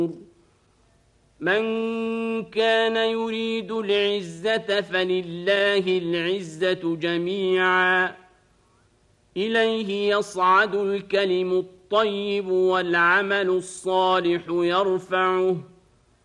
من كان يريد العزة فلله العزة جميعا إليه يصعد الكلم الطيب والعمل الصالح يرفعه